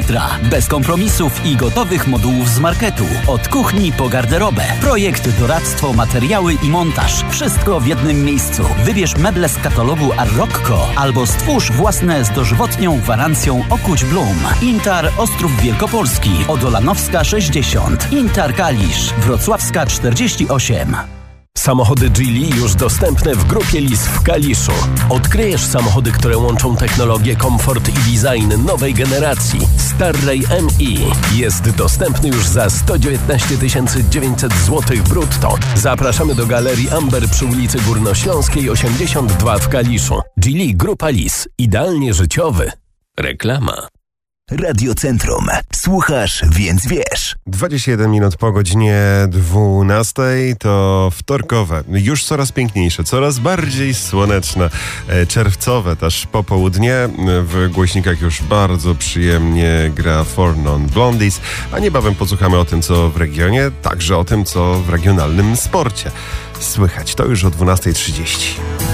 Elektra. Bez kompromisów i gotowych modułów z marketu. Od kuchni po garderobę. Projekt, doradztwo, materiały i montaż. Wszystko w jednym miejscu. Wybierz meble z katalogu Arroccco albo stwórz własne z dożywotnią gwarancją Okuć Blum. Intar Ostrów Wielkopolski. Odolanowska 60. Intar Kalisz. Wrocławska 48. Samochody Geely już dostępne w grupie Lis w Kaliszu. Odkryjesz samochody, które łączą technologię, komfort i design nowej generacji. Starray MI jest dostępny już za 119 900 zł brutto. Zapraszamy do Galerii Amber przy ulicy Górnośląskiej 82 w Kaliszu. Geely Grupa Lis. Idealnie życiowy. Reklama. Radio Centrum. Słuchasz, więc wiesz. 21 minut po godzinie 12 to wtorkowe, już coraz piękniejsze, coraz bardziej słoneczne, czerwcowe też popołudnie. W głośnikach już bardzo przyjemnie gra Four Non Blondies, a niebawem posłuchamy o tym, co w regionie, także o tym, co w regionalnym sporcie słychać. To już o 12:30.